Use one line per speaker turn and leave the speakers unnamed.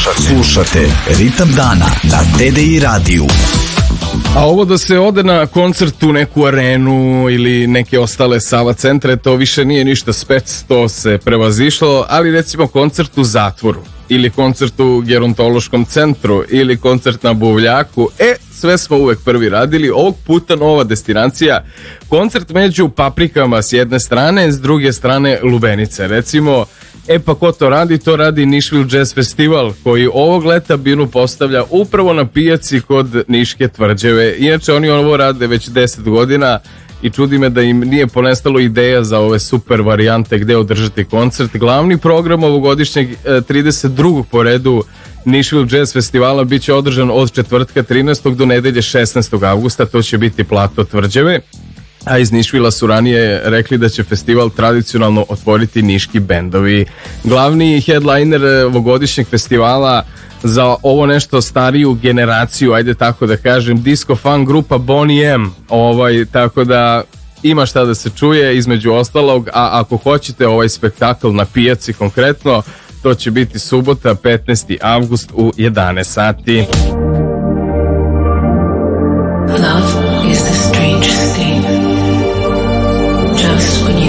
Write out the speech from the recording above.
Slušate Ritam dana na TDI radiju.
A ovo da se ode na koncert u neku arenu ili neke ostale Sava centre, to više nije ništa spec, to se prevazišlo, ali recimo koncert u zatvoru ili koncert u gerontološkom centru ili koncert na buvljaku, sve smo uvek prvi radili. Ovog puta nova destinacija, koncert među paprikama s jedne strane, s druge strane lubenice. Recimo, pa ko to radi? To radi Nišvil Jazz Festival, koji ovog leta binu postavlja upravo na pijaci kod Niške tvrđave. Inače, oni ovo rade već 10 godina i čudi me da im nije ponestalo ideja za ove super varijante gde održati koncert. Glavni program ovogodišnjeg 32. po redu Nišvil Jazz Festivala bit će održan od četvrtka 13. do nedelje 16. avgusta, to će biti plato tvrđave. A iz Nišvila su ranije rekli da će festival tradicionalno otvoriti niški bendovi. Glavni headliner ovogodišnjeg festivala za ovo nešto stariju generaciju, ajde tako da kažem, disco funk grupa Boney M. Tako da ima šta da se čuje između ostalog, a ako hoćete ovaj spektakl na pijaci konkretno, to će biti subota 15. avgust u 11 sati.
Love is the street.